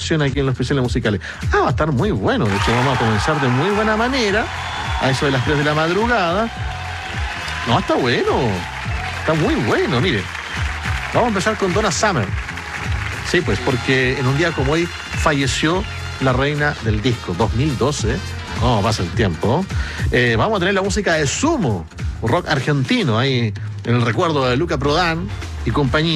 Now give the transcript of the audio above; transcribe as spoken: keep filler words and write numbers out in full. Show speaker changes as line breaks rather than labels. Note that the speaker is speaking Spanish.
sección aquí en los especiales musicales. Ah, va a estar muy bueno. De hecho, vamos a comenzar de muy buena manera, a eso de las tres de la madrugada. No, está bueno. Está muy bueno, mire. Vamos a empezar con Donna Summer. Sí, pues, porque en un día como hoy falleció la reina del disco, dos mil doce. No, pasa el tiempo. Eh, vamos a tener la música de Sumo, un rock argentino, ahí en el recuerdo de Luca Prodan y compañía.